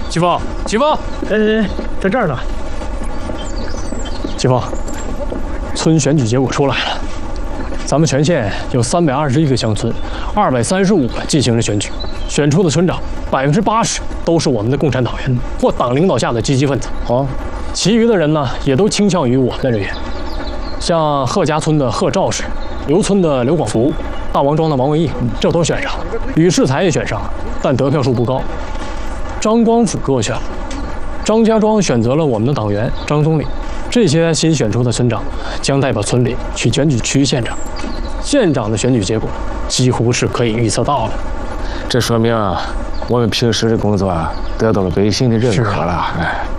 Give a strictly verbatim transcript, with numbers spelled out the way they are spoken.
齐峰，齐峰， 呃，在这儿呢。 齐峰，村选举结果出来了，咱们全县有三百二十一个乡村，二百三十五个进行了选举，选出的村长百分之八十都是我们的共产党员或党领导下的积极分子。哦，其余的人呢，也都倾向于我们的人员，像贺家村的贺兆氏，刘村的刘广福，大王庄的王文义，这都选上了。吕世才也选上了，但得票数不高。张光甫落选了，张家庄选择了我们的党员张总理。这些新选出的村长将代表村里去选举区县长。县长的选举结果几乎是可以预测到的。 这说明啊，我们平时的工作啊得到了百姓的认可了。哎。